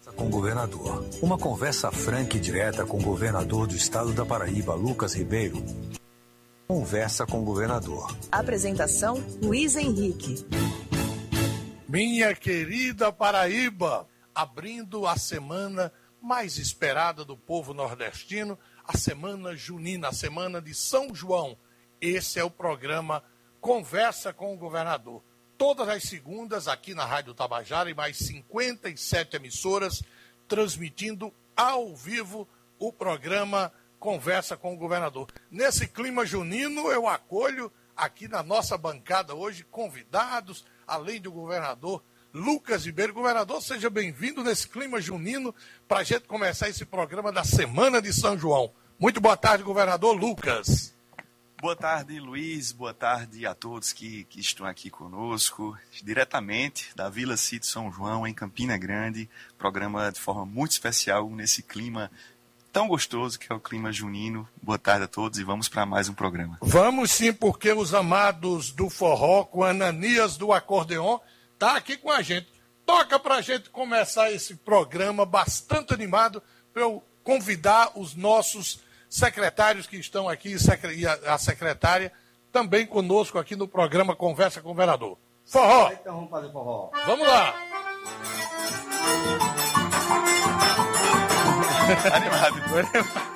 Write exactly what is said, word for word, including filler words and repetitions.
Com o governador. Uma conversa franca e direta com o governador do estado da Paraíba, Lucas Ribeiro. Conversa com o governador. Apresentação, Luiz Henrique. Minha querida Paraíba, abrindo a semana mais esperada do povo nordestino, a semana junina, a semana de São João. Esse é o programa Conversa com o Governador. Todas as segundas, aqui na Rádio Tabajara, e mais cinquenta e sete emissoras, transmitindo ao vivo o programa Conversa com o Governador. Nesse clima junino, eu acolho aqui na nossa bancada hoje convidados, além do governador Lucas Ribeiro. Governador, seja bem-vindo nesse clima junino para a gente começar esse programa da Semana de São João. Muito boa tarde, governador Lucas. Boa tarde, Luiz. Boa tarde a todos que, que estão aqui conosco, diretamente da Vila Sítio São João, em Campina Grande. Programa de forma muito especial nesse clima tão gostoso que é o clima junino. Boa tarde a todos e vamos para mais um programa. Vamos sim, porque os amados do forró, com Ananias do acordeon, tá aqui com a gente. Toca pra gente começar esse programa bastante animado, para eu convidar os nossos secretários que estão aqui, e a secretária, também conosco aqui no programa Conversa com o Governador. Forró! Então vamos fazer forró. Vamos lá! Animado.